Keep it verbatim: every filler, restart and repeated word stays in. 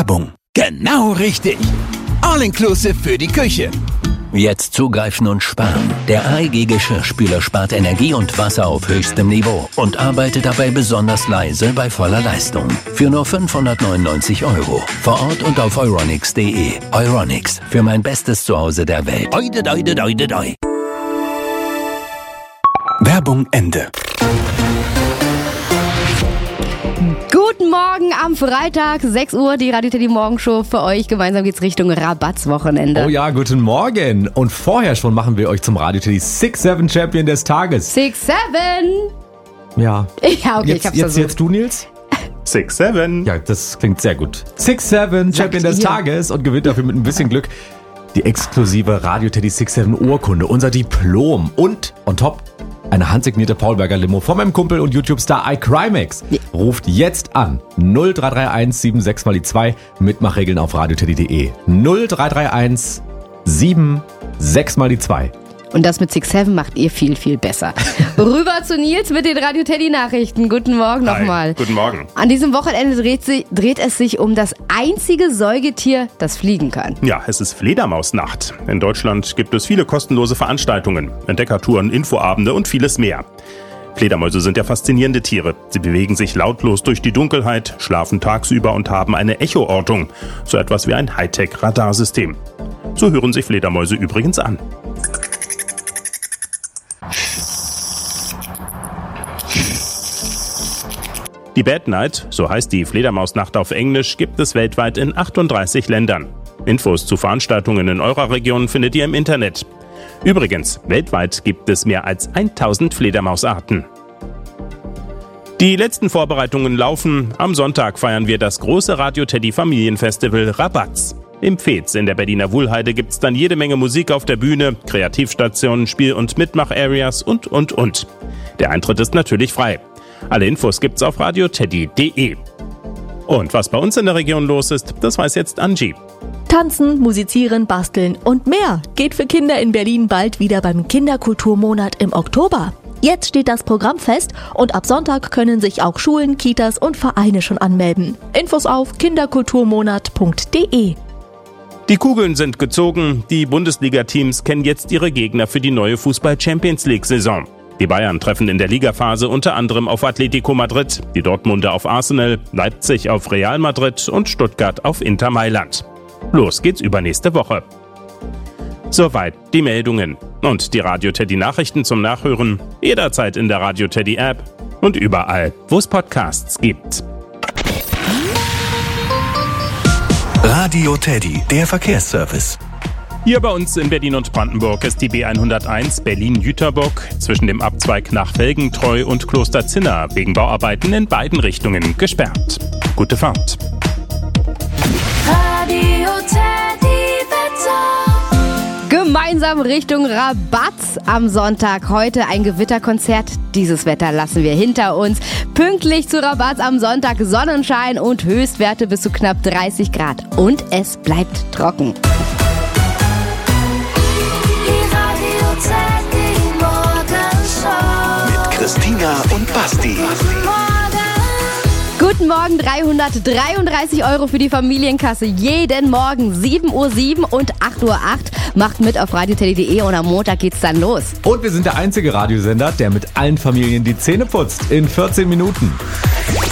Werbung. Genau richtig. All-inclusive für die Küche. Jetzt zugreifen und sparen. Der A E G Geschirrspüler spart Energie und Wasser auf höchstem Niveau und arbeitet dabei besonders leise bei voller Leistung. Für nur fünfhundertneunundneunzig Euro. Vor Ort und auf euronics punkt de. Euronics, für mein bestes Zuhause der Welt. Oide, oide, oide, oide. Werbung Ende. Guten Morgen am Freitag, sechs Uhr, die Radio Teddy Morgenshow für euch. Gemeinsam geht's Richtung Rabattswochenende. Oh ja, guten Morgen. Und vorher schon machen wir euch zum Radio Teddy six seven Champion des Tages. six seven Ja. Ja, okay, jetzt, ich hab's jetzt, versucht. jetzt du, Nils? six seven Ja, das klingt sehr gut. six seven Champion des ihr. Tages und gewinnt dafür mit ein bisschen Glück die exklusive Radio Teddy six seven Urkunde, unser Diplom und on top eine handsignierte Paulberger Limo von meinem Kumpel und YouTube-Star iCrimex. Ja. Ruft jetzt an null drei drei eins sieben sechs mal die zwei, Mitmachregeln auf radioteddy punkt de. null drei drei eins sieben sechs mal die zwei. Und das mit six seven macht ihr viel, viel besser. Rüber zu Nils mit den Radio Teddy Nachrichten. Guten Morgen nochmal. Hi, guten Morgen. An diesem Wochenende dreht, sie, dreht es sich um das einzige Säugetier, das fliegen kann. Ja, es ist Fledermausnacht. In Deutschland gibt es viele kostenlose Veranstaltungen, Entdeckertouren, Infoabende und vieles mehr. Fledermäuse sind ja faszinierende Tiere. Sie bewegen sich lautlos durch die Dunkelheit, schlafen tagsüber und haben eine Echoortung. So etwas wie ein Hightech-Radarsystem. So hören sich Fledermäuse übrigens an. Die Bad Night, so heißt die Fledermausnacht auf Englisch, gibt es weltweit in achtunddreißig Ländern. Infos zu Veranstaltungen in eurer Region findet ihr im Internet. Übrigens, weltweit gibt es mehr als tausend Fledermausarten. Die letzten Vorbereitungen laufen. Am Sonntag feiern wir das große Radio Teddy Familienfestival Rabatz. Im Pfez in der Berliner Wuhlheide gibt's dann jede Menge Musik auf der Bühne, Kreativstationen, Spiel- und Mitmach-Areas und, und, und. Der Eintritt ist natürlich frei. Alle Infos gibt's auf radioteddy punkt de. Und was bei uns in der Region los ist, das weiß jetzt Angie. Tanzen, musizieren, basteln und mehr geht für Kinder in Berlin bald wieder beim Kinderkulturmonat im Oktober. Jetzt steht das Programm fest und ab Sonntag können sich auch Schulen, Kitas und Vereine schon anmelden. Infos auf kinderkulturmonat punkt de. Die Kugeln sind gezogen. Die Bundesliga-Teams kennen jetzt ihre Gegner für die neue Fußball-Champions-League-Saison. Die Bayern treffen in der Ligaphase unter anderem auf Atletico Madrid, die Dortmunder auf Arsenal, Leipzig auf Real Madrid und Stuttgart auf Inter Mailand. Los geht's übernächste Woche. Soweit die Meldungen. Und die Radio Teddy Nachrichten zum Nachhören jederzeit in der Radio Teddy App und überall, wo es Podcasts gibt. Radio Teddy, der Verkehrsservice. Hier bei uns in Berlin und Brandenburg ist die B hunderteins Berlin-Jüterbock zwischen dem Abzweig nach Felgentreu und Klosterzinna wegen Bauarbeiten in beiden Richtungen gesperrt. Gute Fahrt. Radio Teddy Wetter. Gemeinsam Richtung Rabatz am Sonntag. Heute ein Gewitterkonzert. Dieses Wetter lassen wir hinter uns. Pünktlich zu Rabatz am Sonntag Sonnenschein und Höchstwerte bis zu knapp dreißig Grad. Und es bleibt trocken. Mit Christina und Basti. Guten Morgen, dreihundertdreiunddreißig Euro für die Familienkasse. Jeden Morgen sieben Uhr sieben und acht Uhr acht. Macht mit auf radioteddy punkt de und am Montag geht's dann los. Und wir sind der einzige Radiosender, der mit allen Familien die Zähne putzt in vierzehn Minuten.